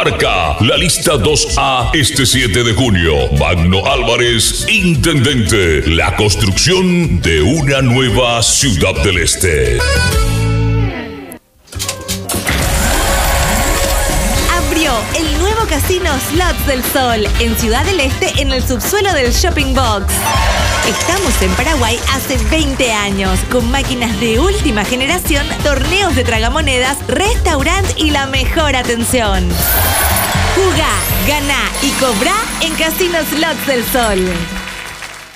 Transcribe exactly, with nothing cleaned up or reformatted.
Marca la lista dos A este siete de junio. Magno Álvarez, intendente. La construcción de una nueva Ciudad del Este. El nuevo casino Slots del Sol en Ciudad del Este, en el subsuelo del Shopping Box. Estamos en Paraguay hace veinte años, con máquinas de última generación, torneos de tragamonedas, restaurante y la mejor atención. Jugá, ganá y cobrá en Casino Slots del Sol.